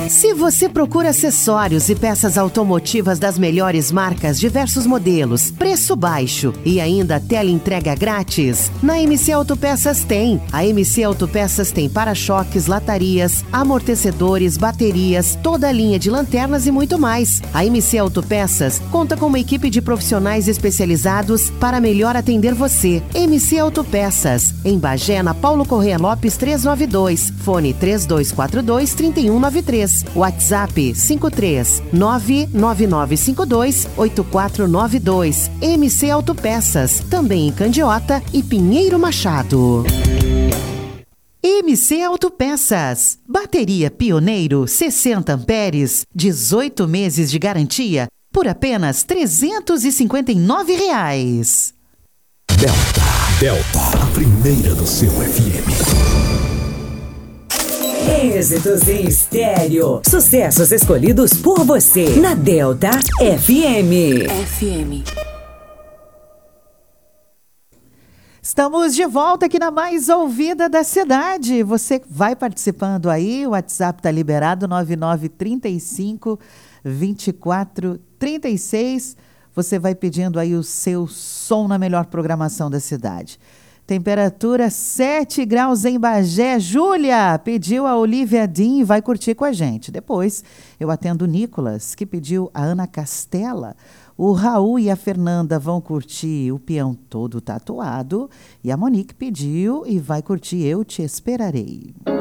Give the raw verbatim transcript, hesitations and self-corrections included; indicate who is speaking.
Speaker 1: Se você procura acessórios e peças automotivas das melhores marcas, diversos modelos, preço baixo e ainda tela entrega grátis, na M C Autopeças tem. A M C Autopeças tem para-choques, latarias, amortecedores, baterias, toda a linha de lanternas e muito mais. A M C Autopeças conta com uma equipe de profissionais especializados para melhor atender você. M C Autopeças, em Bagé, na Paulo Corrêa Lopes trezentos e noventa e dois, fone três dois quatro dois, três um nove três, WhatsApp cinco três nove nove nove cinco dois oito quatro nove dois. M C Autopeças, também em Candiota e Pinheiro Machado. M C Autopeças, bateria Pioneiro sessenta amperes, dezoito meses de garantia por apenas trezentos e cinquenta e nove reais.
Speaker 2: Delta, Delta, a primeira do seu F M.
Speaker 3: Êxitos em estéreo. Sucessos escolhidos por você na Delta F M.
Speaker 4: F M.
Speaker 5: Estamos de volta aqui na mais ouvida da cidade. Você vai participando aí, o WhatsApp está liberado, nove nove três cinco, vinte e quatro, trinta e seis. Você vai pedindo aí o seu som na melhor programação da cidade. Temperatura sete graus em Bagé. Júlia pediu a Olivia Dean e vai curtir com a gente. Depois eu atendo o Nicolas, que pediu a Ana Castela. O Raul e a Fernanda vão curtir O Peão Todo Tatuado. E a Monique pediu e vai curtir Eu Te Esperarei.